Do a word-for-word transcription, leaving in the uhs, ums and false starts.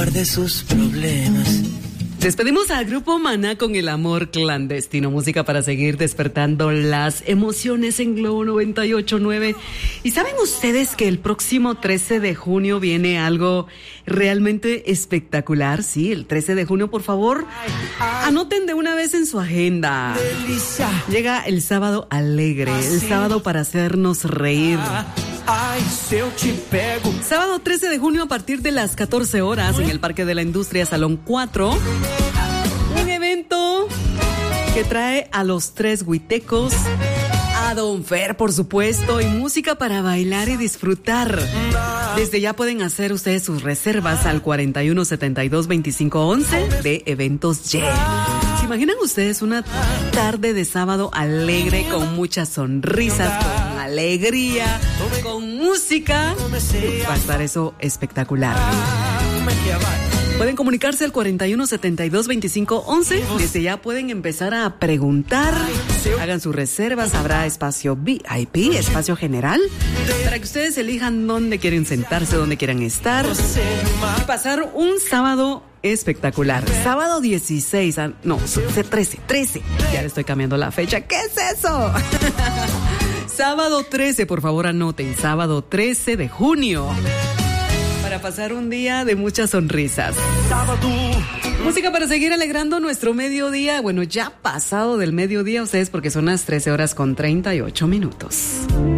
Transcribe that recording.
guarde sus problemas. Despedimos al grupo Maná con El Amor Clandestino, música para seguir despertando las emociones en Globo noventa y ocho punto nueve. ¿Y saben ustedes que el próximo trece de junio viene algo realmente espectacular? Sí, el trece de junio, por favor, anoten de una vez en su agenda. Llega el sábado alegre, el sábado para hacernos reír. Sábado trece de junio a partir de las catorce horas en el Parque de la Industria, Salón cuatro. Un evento que trae a los tres huitecos, a Don Fer, por supuesto, y música para bailar y disfrutar. Desde ya pueden hacer ustedes sus reservas al cuarenta y uno setenta y dos veinticinco once de Eventos Y. ¿Se imaginan ustedes una tarde de sábado alegre con muchas sonrisas, con alegría, con música? Va a estar eso espectacular. Pueden comunicarse al cuarenta y uno setenta y dos veinticinco once. Desde ya pueden empezar a preguntar. Hagan sus reservas. Habrá espacio V I P, espacio general, para que ustedes elijan dónde quieren sentarse, dónde quieran estar y pasar un sábado espectacular. Sábado dieciséis, no, trece, trece. Ya le estoy cambiando la fecha. ¿Qué es eso? Sábado trece, por favor anoten. Sábado trece de junio. Para pasar un día de muchas sonrisas. Música para seguir alegrando nuestro mediodía. Bueno, ya pasado del mediodía, ustedes, porque son las trece horas con treinta y ocho minutos.